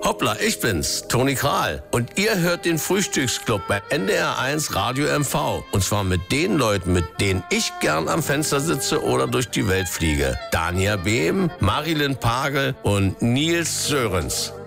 Hoppla, ich bin's, Toni Kral. Und ihr hört den Frühstücksclub bei NDR1 Radio MV. Und zwar mit den Leuten, mit denen ich gern am Fenster sitze oder durch die Welt fliege. Dania Behm, Marilyn Pagel und Nils Sörens.